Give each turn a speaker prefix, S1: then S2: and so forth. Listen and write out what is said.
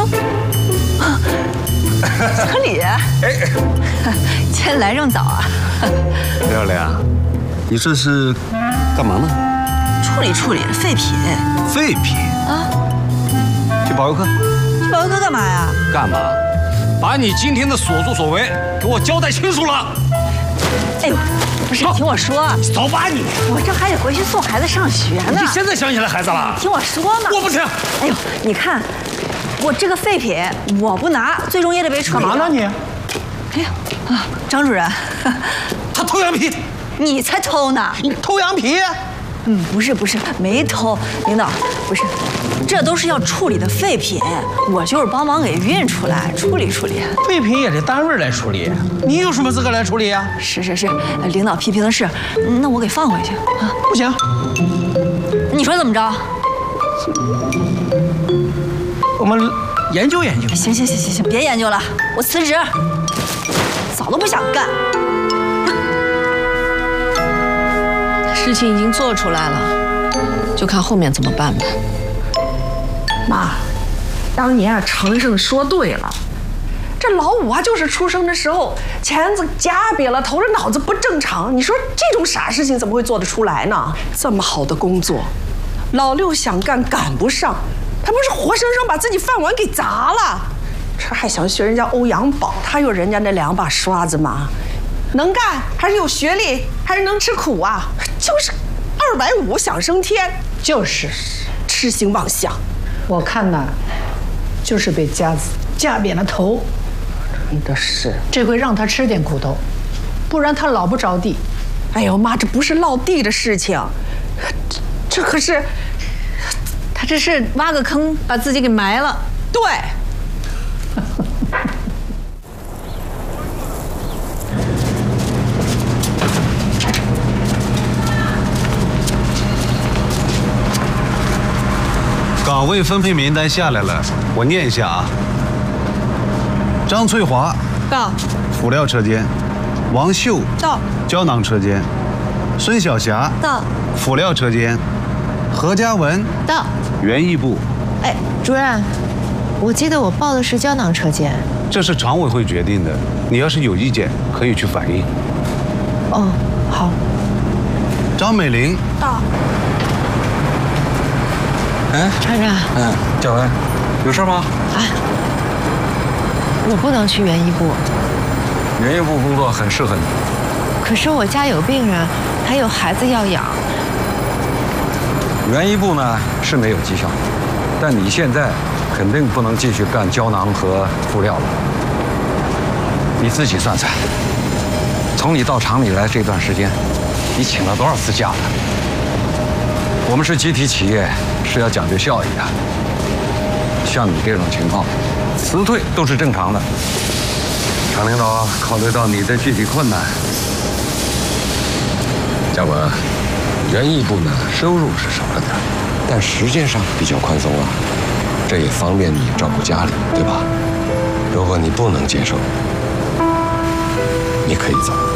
S1: 哟，小李，哎，今天来这么早啊？
S2: 漂亮，你这是干嘛呢？
S1: 处理废品。
S2: 废品
S1: 啊？
S2: 去保卫科。
S1: 去保卫科干嘛呀？
S2: 干嘛？把你今天的所作所为给我交代清楚了。
S1: 哎呦，不是，你听我说，
S2: 走吧你！
S1: 我这还得回去送孩子上学呢。
S2: 你现在想起来孩子了？
S1: 听我说嘛。
S2: 我不听。
S1: 哎呦，你看，我这个废品我不拿，最终也得被处理。
S3: 干嘛呢你？
S1: 哎呀啊，张主任，
S2: 他偷羊皮。
S1: 你才偷呢！
S3: 你偷羊皮？
S1: 不是，没偷，领导，不是，这都是要处理的废品，我就是帮忙给运出来，处理。
S3: 废品也得单位来处理，你有什么资格来处理呀？
S1: 是，领导批评的是，那我给放回去啊。
S3: 不行，
S1: 你说怎么着？
S3: 我们研究研究。
S1: 行，别研究了，我辞职，早都不想干。
S4: 事情已经做出来了，就看后面怎么办吧。
S5: 妈，当年啊，程胜说对了，这老五啊，就是出生的时候钳子夹瘪了头，这脑子不正常。你说这种傻事情怎么会做得出来呢？这么好的工作，老六想干赶不上，他不是活生生把自己饭碗给砸了，这还想学人家欧阳宝，他有人家那两把刷子吗？能干还是有学历，还是能吃苦啊？就是250想升天，
S6: 就是
S5: 痴心妄想。
S6: 我看呐，就是被夹子夹扁了头。
S5: 真的是，
S6: 这回让他吃点苦头，不然他老不着地。
S5: 哎呦妈，这不是落地的事情，这可是
S4: 他这是挖个坑把自己给埋了。
S5: 对。
S2: 岗位分配名单下来了，我念一下啊。张翠华
S4: 到，
S2: 辅料车间；王秀
S4: 到，
S2: 胶囊车间；孙晓霞
S4: 到，
S2: 辅料车间；何嘉文
S4: 到，
S2: 园艺部。
S7: 哎，主任，我记得我报的是胶囊车间。
S2: 这是常委会决定的，你要是有意见可以去反映。
S7: 哦，好。
S2: 张美玲
S5: 到。
S7: 哎，厂长。
S8: 嘉文，有事吗？
S7: 啊，我不能去园艺部。
S8: 园艺部工作很适合你。
S7: 可是我家有病人，还有孩子要养。
S8: 园艺部呢是没有绩效，但你现在肯定不能继续干胶囊和辅料了。你自己算算，从你到厂里来这段时间，你请了多少次假了？我们是集体企业，是要讲究效益的。像你这种情况，辞退都是正常的。厂领导考虑到你的具体困难，
S9: 嘉文，园艺部呢收入是少了点，但时间上比较宽松啊，这也方便你照顾家里，对吧？如果你不能接受，你可以走。